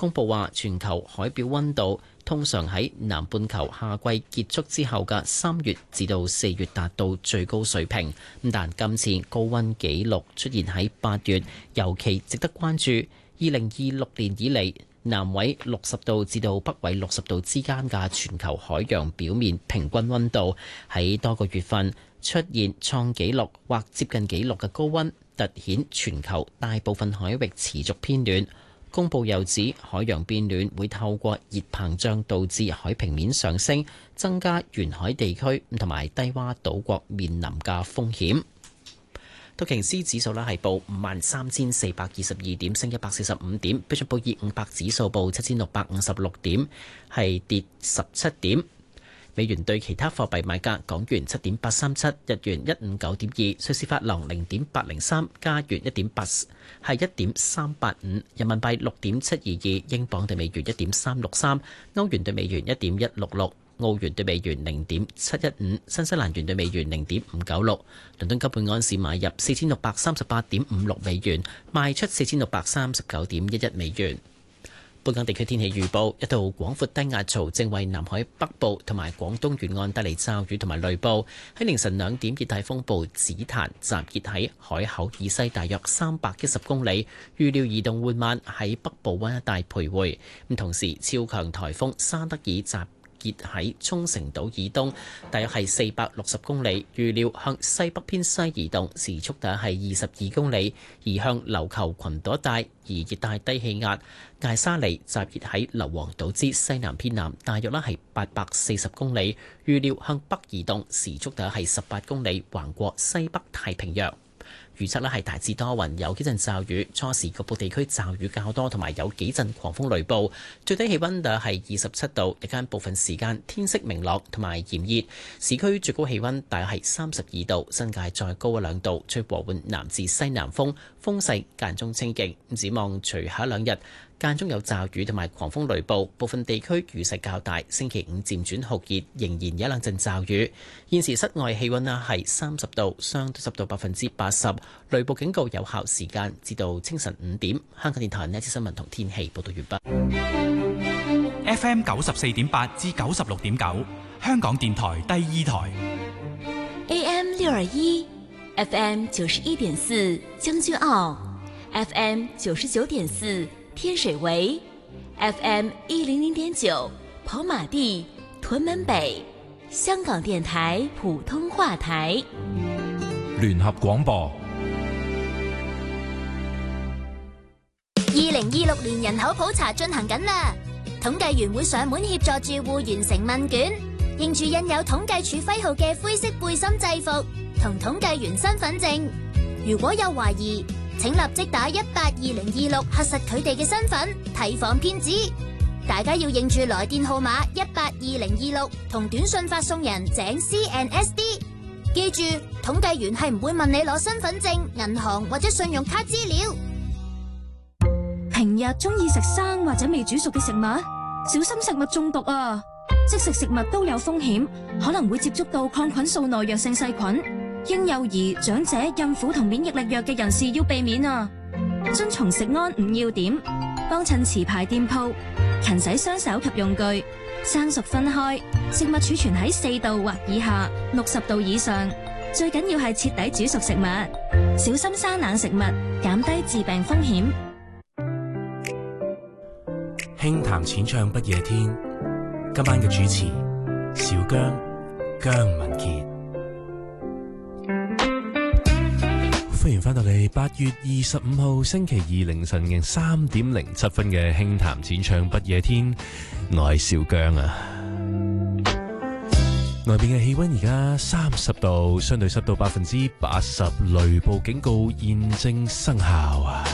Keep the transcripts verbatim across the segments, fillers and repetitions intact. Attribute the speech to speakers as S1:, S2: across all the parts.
S1: 公佈話，全球海表溫度通常喺南半球夏季結束之後嘅三月至到四月達到最高水平。咁但今次高溫紀錄出現喺八月，尤其值得關注。二零二六年以嚟，南緯六十度至到北緯六十度之間嘅全球海洋表面平均溫度喺多個月份出現創紀錄或接近紀錄嘅高溫，凸顯全球大部分海域持續偏暖。公佈又指，海洋變暖會透過熱膨脹導致海平面上升，增加沿海地區同埋低窪島國面臨嘅風險。道瓊斯指數咧係報五萬三千四百二十二點，升一百四十五點。標準普爾五百指數報七千六百五十六點，係跌十七點。美元對其他貨幣買價：港元七點八三七，日元一五九點二，瑞士法郎零點八零三，加元一點八係一點三八五，人民幣六點七二二，英鎊對美元一點三六三，歐元對美元一點一六六，澳元對美元零點七一五，新西蘭元對美元零點五九六。倫敦金本安士買入四千六百三十八點五六美元，賣出四千六百三十九點一一美元。本港地區天氣預報：一道廣闊低壓槽正為南海北部同埋廣東沿岸帶嚟驟雨同埋雷暴。喺凌晨兩點，熱帶風暴紫檀集結喺海口以西大約三百一十公里，預料移動緩慢喺北部灣一帶徘徊。咁同時，超強颱風沙德爾集結喺沖繩島以東，大約係四百六十公里，預料向西北偏西移動，時速大約係二十二公里，移向琉球群島一帶。而熱帶低氣壓艾沙尼集結喺硫磺島之西南偏南，大約咧係八百四十公里，預料向北移動，時速大約係十八公里，橫過西北太平洋。預測咧係大致多雲，有幾陣驟雨，初時局部地區驟雨較多，同埋有幾陣狂風雷暴。最低氣溫大約係二十七度，日間部分時間天色明朗同埋炎熱。市區最高氣溫大約係三十二度，新界再高一兩度，吹和緩南至西南風，風勢間中清勁。展望隨後兩日間中有驟雨同埋狂風雷暴，部分地區雨勢較大。星期五漸轉酷熱，仍然有一兩陣驟雨。現時室外氣溫啊係三十度，相對濕度百分之八十。雷暴警告有效時間至到清晨五點。香港電台呢節新聞同天氣報道完畢。
S2: F M 九十四點八至九十六點九，香港電台第二台。
S3: A M 六二一，F M 九十一點四將軍澳 ，F M 九十九點四天水圍 ，F M 一零零點九跑馬地屯門北，香港電台普通話台。
S2: 聯合廣播。
S4: 二零二六年人口普查進行緊啦，統計員會上門協助住戶完成問卷，認住印有統計處徽號嘅灰色背心制服同統計員身份證。如果有懷疑，請立即打一八二零二六核實佢哋嘅身份，提防騙子。大家要認住來電號碼一八二零二六同短信發送人井 C N S D。記住，統計員係唔會問你攞身份證、銀行或者信用卡資料。
S5: 平日中意食生或者未煮熟嘅食物，小心食物中毒啊！即食食物都有風險，可能會接觸到抗菌素耐藥性細菌。嬰幼兒、長者、孕婦同免疫力弱嘅人士要避免啊！遵從食安五要點，幫襯持牌店鋪，勤洗雙手及用具，生熟分開，食物儲存喺四度或以下，六十度以上。最緊要係徹底煮熟食物，小心生冷食物，減低致病風險。
S6: 輕談淺唱不夜天，今晚嘅主持小姜姜文傑，歡迎翻到嚟八月二十五號星期二凌晨嘅三點零七分嘅輕談淺唱不夜天，我係小姜啊。外邊嘅氣溫而家三十度，相對濕度百分之八十，雷暴警告現正生效啊！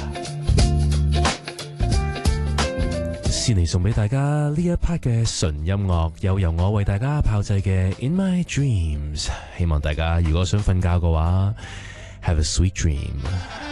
S6: 先嚟送俾大家呢一 part 嘅純音樂，又由我為大家炮製嘅 In My Dreams， 希望大家如果想瞓覺嘅話 Have a sweet dream。